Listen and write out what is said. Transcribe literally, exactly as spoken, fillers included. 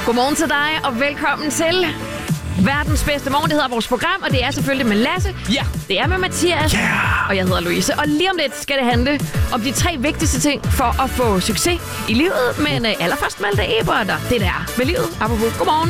Godmorgen til dig, og velkommen til Verdens Bedste Morgen. Det hedder vores program, og det er selvfølgelig med Lasse. Ja. Det er med Mathias. Yeah. Og jeg hedder Louise. Og lige om lidt skal det handle om de tre vigtigste ting for at få succes i livet. Men uh, allerførst Malte Eber, der det der med livet. Apropos, godmorgen.